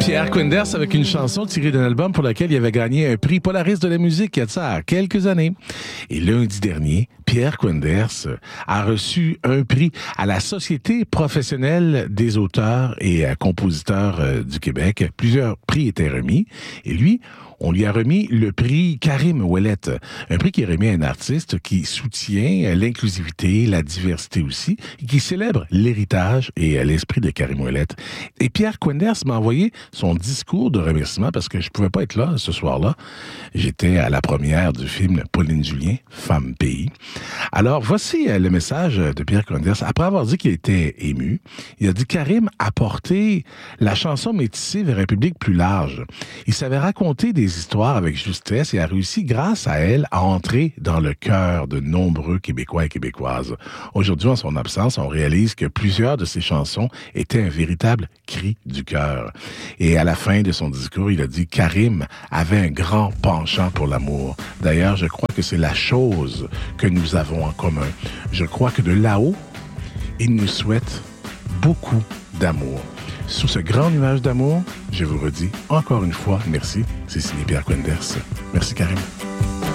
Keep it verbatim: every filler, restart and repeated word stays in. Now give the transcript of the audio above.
Pierre Quenders avec une chanson tirée d'un album pour lequel il avait gagné un prix Polaris de la musique il y a de ça quelques années. Et lundi dernier, Pierre Quenders a reçu un prix à la Société professionnelle des auteurs et compositeurs du Québec. Plusieurs prix étaient remis et lui, on lui a remis le prix Karim Ouellette, un prix qui est remis à un artiste qui soutient l'inclusivité, la diversité aussi, et qui célèbre l'héritage et l'esprit de Karim Ouellette. Et Pierre Quenders m'a envoyé son discours de remerciement parce que je pouvais pas être là ce soir-là. J'étais à la première du film Pauline Julien, Femme Pays. Alors, voici le message de Pierre Quenders. Après avoir dit qu'il était ému, il a dit « Karim a porté la chanson métissée vers un public plus large. Il savait raconter des histoires avec justesse et a réussi, grâce à elle, à entrer dans le cœur de nombreux Québécois et Québécoises. Aujourd'hui, en son absence, on réalise que plusieurs de ses chansons étaient un véritable cri du cœur. » Et à la fin de son discours, il a dit « Karim avait un grand penchant pour l'amour. D'ailleurs, je crois que c'est la chose que nous avons en commun. Je crois que de là-haut, il nous souhaite beaucoup d'amour. » Sous ce grand nuage d'amour, je vous redis encore une fois merci. C'est signé Pierre Quenders. Merci Karim.